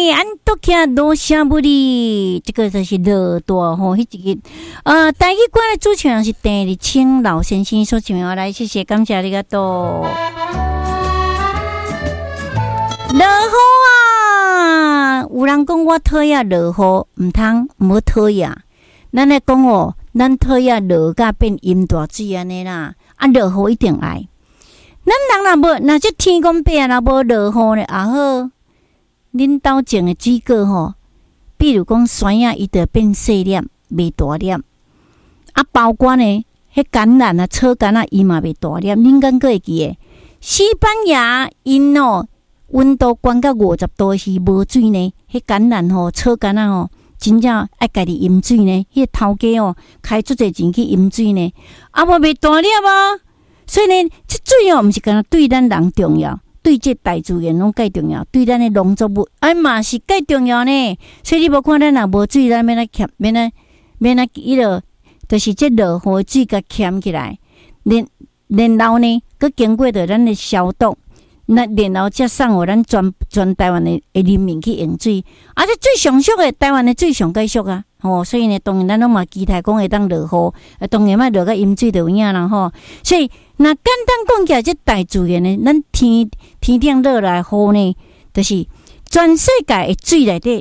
安多卡罗夏布里，这个就是乐多吼，迄一个台语歌的主唱人是邓丽青老先生所唱的，来谢谢感谢你个多。落雨啊，有人讲我讨厌落雨，唔通唔好讨厌。咱来讲哦，咱讨厌落甲变阴大水安尼啦，啊落雨一定爱。咱人若无，若这天公伯若无落雨咧，也好。恁斗种的水果吼，比如讲酸啊，伊就变细粒，袂大粒。啊，包括呢，迄橄榄啊、草橄榄，伊嘛袂大粒。恁敢个会记诶？西班牙因哦，温度悬到50度是无水呢。迄橄榄吼、草橄榄吼，真正爱家己饮水呢。迄头家哦，开足侪钱去饮水呢，啊无袂大粒啊。所以呢，这水哦，毋是干那对咱人重要。对这大自然拢介重要，对咱的农作物嘛是介重要呢。所以你无看咱若无水，咱免来欠，免来伊落，就是这落雨水甲欠起来，然后呢，佮经过着咱的消毒，然后才送互咱全台湾的人民去用水。啊，这最上俗的台湾的最上介俗啊！所以呢，当然咱拢嘛期待讲会当落雨，当然莫落个饮水就有影啦吼。所以那简单讲起来，这大自然呢，咱天顶落来雨呢，就是全世界的水内底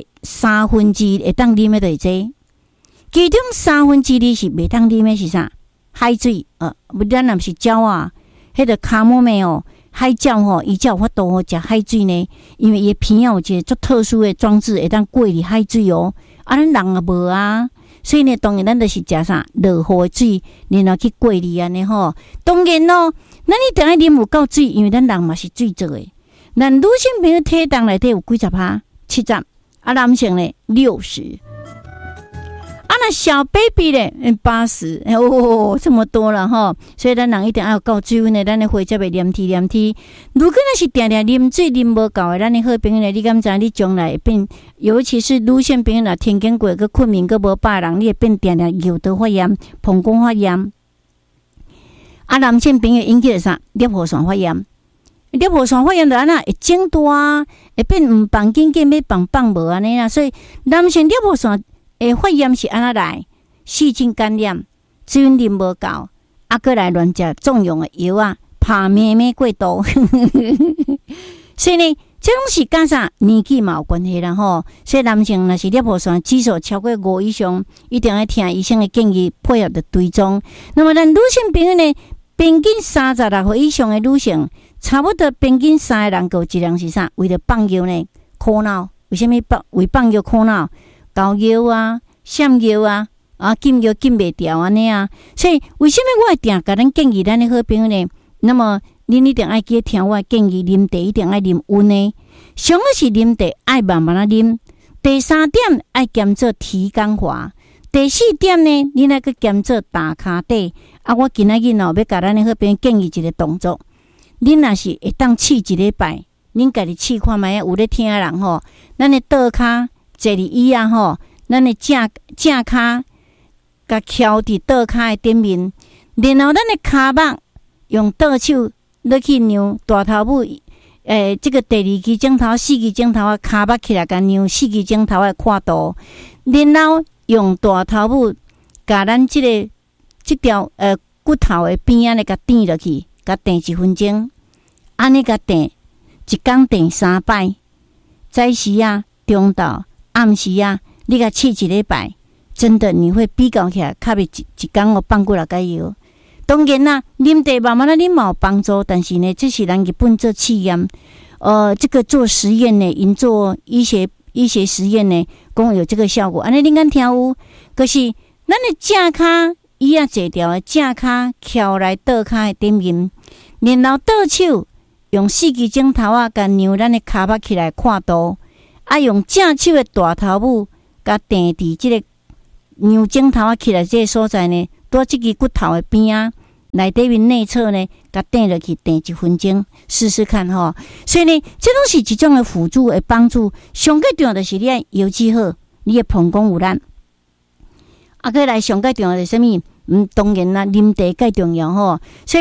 1/3会当啉的就是这，其中2/3是袂当啉的是啥？海水咱若是鸟啊，迄个卡莫梅哦，海鸟吼，伊才有法度好食海水呢，因为伊鼻啊有一个足特殊的装置会当过滤海水哦。啊，咱人也无啊，所以呢，当然咱就是食啥落雨的水，然后去过滤安尼吼。当然咯，咱一定要啉有够水，因为咱人嘛是水做的。咱女性朋友体重内底有几%？ 70%，啊，男性呢60%。啊，那小 baby 咧80，这么多了哈，所以咱人一定要有够水分的，咱的血才袂黏体。如果那是定啉水啉无够的，咱的好朋友咧，你敢知你将来会变？尤其是女性朋友啦，天经过个困眠个无饱人，你会变定尿道发炎、膀胱发炎。啊，男性朋友引起的啥？尿腺发炎。尿腺发炎就安那会肿大，会变唔放紧要放无安尼啦。所以男性尿腺发炎是安那来？细菌感染，水分啉无够，啊，过来乱食重用的药啊，怕妹妹过度。所以呢，这种是跟啥年纪嘛有关系啦吼。所以男性若是尿腺指数超过5以上，一定要听医生的建议，配合的追踪。那么咱女性朋友呢，平均36岁以上的女性，差不多平均3个人有一人是啥？为了放药呢，苦恼。为什么为放药苦恼？高药啊、闪药啊、禁药禁袂掉安尼啊。所以为什么我会定甲咱建议咱的好朋友呢？那么恁一定爱记听我的建议，啉茶一定爱啉温的。上好是啉茶爱慢慢啊啉。第3点爱兼做提肛滑。第4点呢，恁爱去兼做打骹底。啊，我今仔日要甲咱的好朋友建议一个动作。恁若是会当试一礼拜，恁家己试看觅有咧听的人吼，咱的倒骹坐伫椅啊吼，咱的正骹甲翘伫倒骹的顶面，然后咱的骹目用倒手落去扭大头母，这个第2支指头、4支指头啊，骹目起来甲扭4支指头的跨度，然后用大头母甲咱这条骨头的边仔咧甲垫落去，甲垫1分钟，安尼甲垫一天垫3摆，早时啊、中昼、暗时啊，你甲试一礼拜，真的你会比较起来，较袂一天我放过6个药。当然啦，啉茶慢慢啊啉嘛有帮助，但是呢，这是咱日本做试验，这个做实验呢，因做医学实验呢，讲有这个效果。安尼恁敢听有？可是咱的正骹伊啊坐条的正骹翘来倒骹的顶面，然后倒手用4支指头啊，甲扭咱的骹目起来看度，啊用正手的大头母甲垫伫这个扭指头啊起来这个所在呢，拄这个骨头的边啊。内底面内侧呢，甲垫落去垫1分钟，试试看吼。所以呢，这拢是一种的辅助的帮助。上最重要的是你爱油脂好，你的膀胱有力。啊，过来上最重要的是什么？当然啦，啉茶介重要吼。所以咱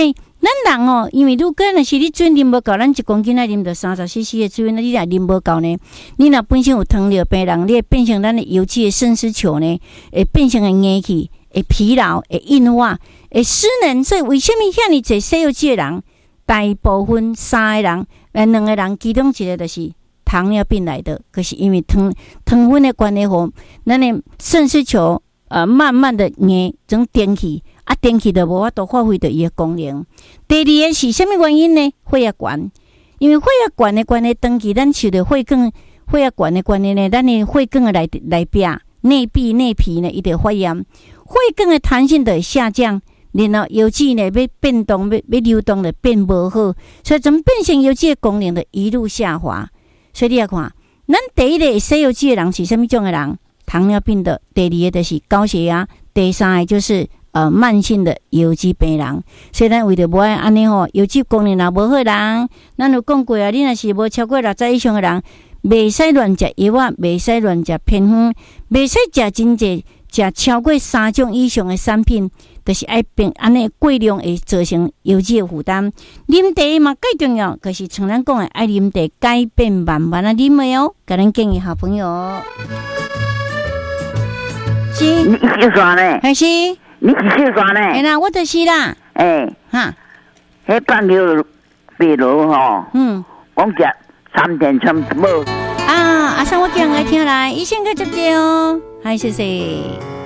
咱人哦，因为如果若是你水啉无够，咱1公斤爱啉到30cc 的水，那你若啉无够呢？你若本身有糖尿病人，你会变成咱的油脂的肾丝球呢，会变成会硬去，会疲劳，会硬化，会失能。所以为什么遐尼侪西药剂的人，大部分3个人，2个人，其中1个就是糖尿病来的，可是因为糖分的关系，吼，咱的肾丝球慢慢的硬，整电去。电气就无法度发挥到伊的功能。第2个是什么原因呢？血压悬，因为血压悬的关系，长期咱受到血压悬的关系呢，咱的血管的内壁、内皮呢，伊就发炎，血管的弹性就会下降，然后油脂呢要变动、要流动就变无好，所以怎么变成油脂的功能就一路下滑。所以你要看，咱第1个西油脂的人是什么种的人？糖尿病的。第2个就是高血压，第3个就是慢性的油脂病人，所以咱为着无爱安尼吼，油脂功能也无好人，咱有讲过啊，你若是无超过60以上的人，袂使乱食药啊，袂使乱食偏方，袂使食真济，食超过3种以上的产品，就是爱变安尼过量会造成油脂的负担。啉茶嘛最重要，可是像咱讲的爱啉茶，改变慢慢啊啉的哦，甲咱建议好朋友。是， 你是啥呢？ 还是？ 你是姓啥呢？ 哎啦，我就是啦。哈， 迄半条北路吼，讲食3点钟无。 阿生我讲来听来，医生个接着哦，嗨，谢谢。